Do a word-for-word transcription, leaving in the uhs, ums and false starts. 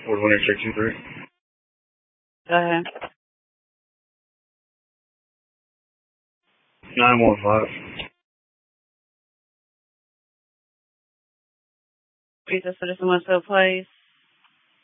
Ford one intersection three. Go ahead. nine one five. Please, the citizen wants to place.